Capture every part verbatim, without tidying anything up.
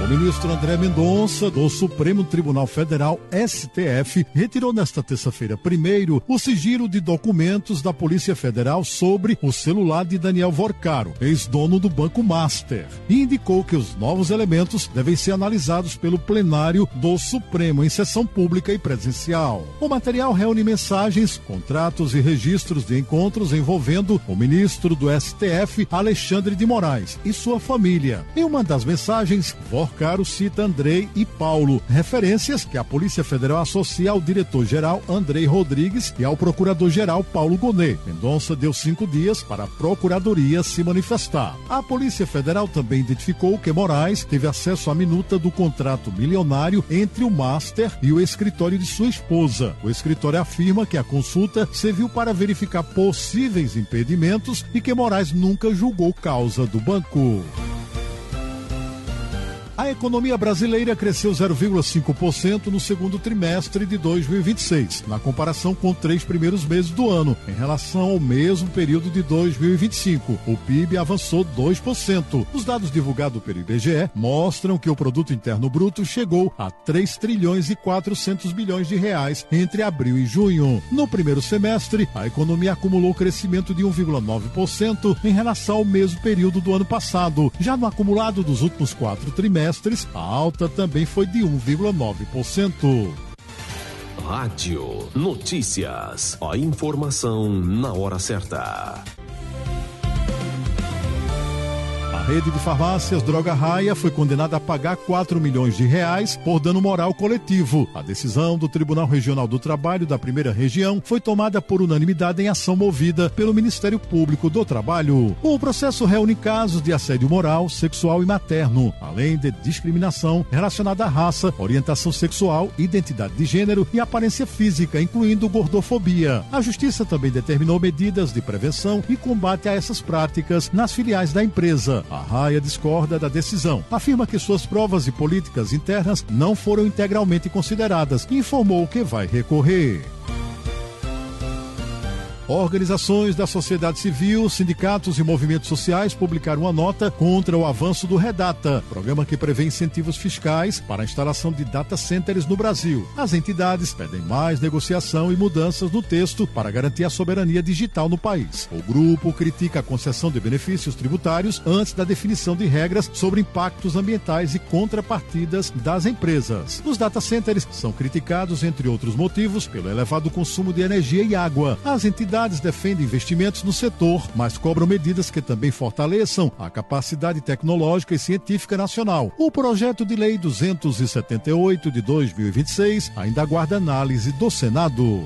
O ministro André Mendonça, do Supremo Tribunal Federal, S T F, retirou nesta terça-feira primeiro o sigilo de documentos da Polícia Federal sobre o celular de Daniel Vorcaro, ex-dono do Banco Master, e indicou que os novos elementos devem ser analisados pelo plenário do Supremo em sessão pública e presencial. O material reúne mensagens, contratos e registros de encontros envolvendo o ministro do S T F, Alexandre de Moraes, e sua família. Em uma das mensagens, Vorcaro cita Andrei e Paulo, referências que a Polícia Federal associa ao diretor-geral Andrei Rodrigues e ao procurador-geral Paulo Gonet. Mendonça deu cinco dias para a Procuradoria se manifestar. A Polícia Federal também identificou que Moraes teve acesso à minuta do contrato milionário entre o Master e o escritório de sua esposa. O escritório afirma que a consulta serviu para verificar possíveis impedimentos e que Moraes nunca julgou causa do banco. A economia brasileira cresceu zero vírgula cinco por cento no segundo trimestre de dois mil e vinte e seis, na comparação com os três primeiros meses do ano, em relação ao mesmo período de dois mil e vinte e cinco. O P I B avançou dois por cento. Os dados divulgados pelo I B G E mostram que o Produto Interno Bruto chegou a três trilhões e quatrocentos bilhões de reais entre abril e junho. No primeiro semestre, a economia acumulou crescimento de um vírgula nove por cento em relação ao mesmo período do ano passado. Já no acumulado dos últimos quatro trimestres, a alta também foi de um vírgula nove por cento. Rádio Notícias. A informação na hora certa. A rede de farmácias Droga Raia foi condenada a pagar quatro milhões de reais por dano moral coletivo. A decisão do Tribunal Regional do Trabalho da Primeira Região foi tomada por unanimidade em ação movida pelo Ministério Público do Trabalho. O processo reúne casos de assédio moral, sexual e materno, além de discriminação relacionada à raça, orientação sexual, identidade de gênero e aparência física, incluindo gordofobia. A Justiça também determinou medidas de prevenção e combate a essas práticas nas filiais da empresa. A Raia discorda da decisão, afirma que suas provas e políticas internas não foram integralmente consideradas e informou que vai recorrer. Organizações da sociedade civil, sindicatos e movimentos sociais publicaram uma nota contra o avanço do Redata, programa que prevê incentivos fiscais para a instalação de data centers no Brasil. As entidades pedem mais negociação e mudanças no texto para garantir a soberania digital no país. O grupo critica a concessão de benefícios tributários antes da definição de regras sobre impactos ambientais e contrapartidas das empresas. Os data centers são criticados, entre outros motivos, pelo elevado consumo de energia e água. As entidades defendem investimentos no setor, mas cobram medidas que também fortaleçam a capacidade tecnológica e científica nacional. O projeto de lei duzentos e setenta e oito de dois mil e vinte e seis ainda aguarda análise do Senado.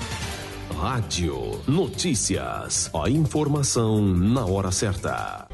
Rádio Notícias. A informação na hora certa.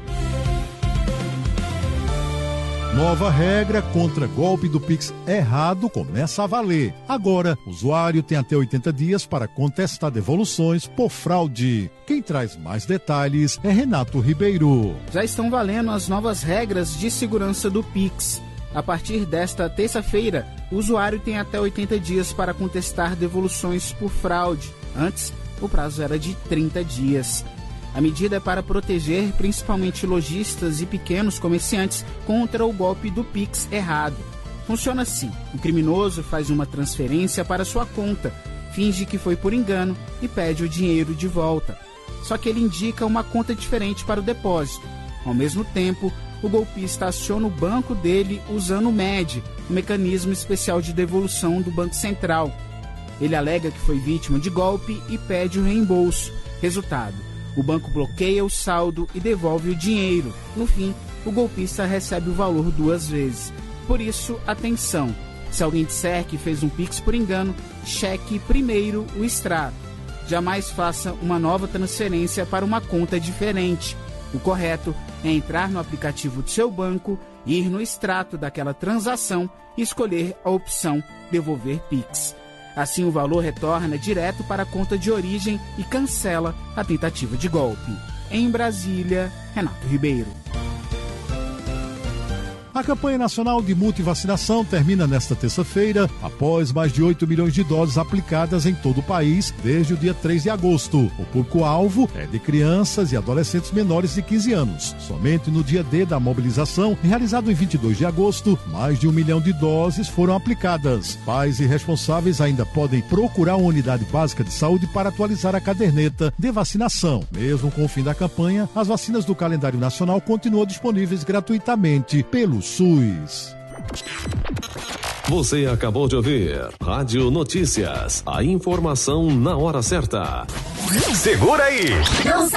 Nova regra contra golpe do Pix errado começa a valer. Agora, o usuário tem até oitenta dias para contestar devoluções por fraude. Quem traz mais detalhes é Renato Ribeiro. Já estão valendo as novas regras de segurança do Pix. A partir desta terça-feira, o usuário tem até oitenta dias para contestar devoluções por fraude. Antes, o prazo era de trinta dias. A medida é para proteger principalmente lojistas e pequenos comerciantes contra o golpe do Pix errado. Funciona assim: o criminoso faz uma transferência para sua conta, finge que foi por engano e pede o dinheiro de volta. Só que ele indica uma conta diferente para o depósito. Ao mesmo tempo, o golpista aciona o banco dele usando o M E D, o mecanismo especial de devolução do Banco Central. Ele alega que foi vítima de golpe e pede o reembolso. Resultado: o banco bloqueia o saldo e devolve o dinheiro. No fim, o golpista recebe o valor duas vezes. Por isso, atenção! Se alguém disser que fez um Pix por engano, cheque primeiro o extrato. Jamais faça uma nova transferência para uma conta diferente. O correto é entrar no aplicativo do seu banco, ir no extrato daquela transação e escolher a opção Devolver Pix. Assim, o valor retorna direto para a conta de origem e cancela a tentativa de golpe. Em Brasília, Renato Ribeiro. A campanha nacional de multivacinação termina nesta terça-feira, após mais de oito milhões de doses aplicadas em todo o país desde o dia três de agosto. O público-alvo é de crianças e adolescentes menores de quinze anos. Somente no dia D da mobilização, realizado em vinte e dois de agosto, mais de um milhão de doses foram aplicadas. Pais e responsáveis ainda podem procurar uma unidade básica de saúde para atualizar a caderneta de vacinação. Mesmo com o fim da campanha, as vacinas do calendário nacional continuam disponíveis gratuitamente pelo SUS. Você acabou de ouvir Rádio Notícias, a informação na hora certa. Segura aí!